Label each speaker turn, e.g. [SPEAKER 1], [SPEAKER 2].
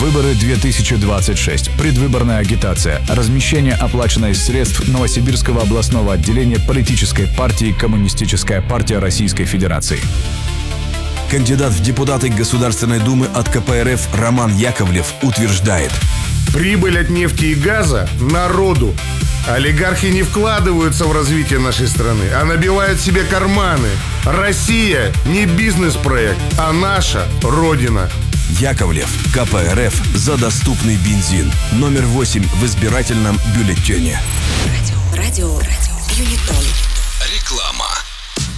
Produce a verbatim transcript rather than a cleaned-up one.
[SPEAKER 1] Выборы две тысячи двадцать шесть. Предвыборная агитация. Размещение оплачено из средств Новосибирского областного отделения политической партии «Коммунистическая партия Российской Федерации».
[SPEAKER 2] Кандидат в депутаты Государственной Думы от ка пэ эр эф Роман Яковлев утверждает:
[SPEAKER 3] прибыль от нефти и газа народу. Олигархи не вкладываются в развитие нашей страны, а набивают себе карманы. Россия не бизнес-проект, а наша Родина.
[SPEAKER 2] Яковлев, ка пэ эр эф за доступный бензин. Номер восемь в избирательном бюллетене.
[SPEAKER 4] Радио, радио, радио, Юнитон.
[SPEAKER 5] Реклама.